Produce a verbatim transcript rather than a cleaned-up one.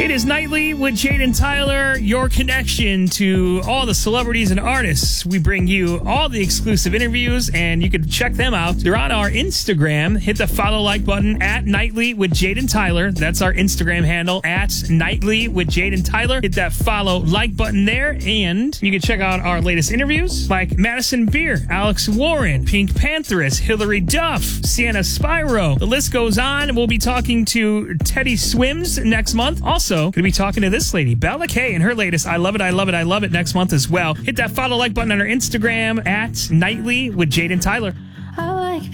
It is Nightly with Jade and Tyler, your connection to all the celebrities and artists. We bring you all the exclusive interviews, and you can check them out. They're on our Instagram. Hit the follow like button at Nightly with Jade and Tyler. That's our Instagram handle, at Nightly with Jade and Tyler. Hit that follow like button there, and you can check out our latest interviews like Madison Beer, Alex Warren, Pink Pantheress, Hillary Duff, Sienna Spyro. The list goes on. We'll be talking to Teddy Swims next month. Also, going to be talking to this lady, Bella Kay, and her latest I Love It, I Love It, I Love It next month as well. Hit that follow like button on our Instagram at Nightly with Jade and Tyler.